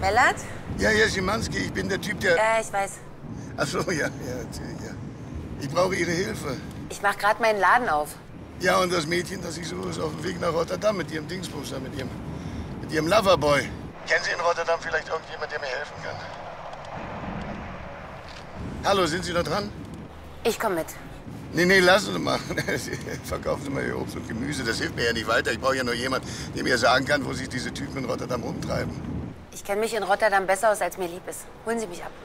Mellert? Ja, Herr Schimanski, ich bin der Typ, der... Ja, ich weiß. Ach so, ja. Ich brauche Ihre Hilfe. Ich mach gerade meinen Laden auf. Ja, und das Mädchen, das ich suche, ist auf dem Weg nach Rotterdam mit ihrem Dingsbus, mit ihrem Loverboy. Kennen Sie in Rotterdam vielleicht irgendjemand, der mir helfen kann? Hallo, sind Sie noch dran? Ich komme mit. Nee, lassen Sie mal. Verkaufen Sie mal Ihr Obst und Gemüse. Das hilft mir ja nicht weiter. Ich brauche ja nur jemanden, der mir sagen kann, wo sich diese Typen in Rotterdam umtreiben. Ich kenne mich in Rotterdam besser aus, als mir lieb ist. Holen Sie mich ab.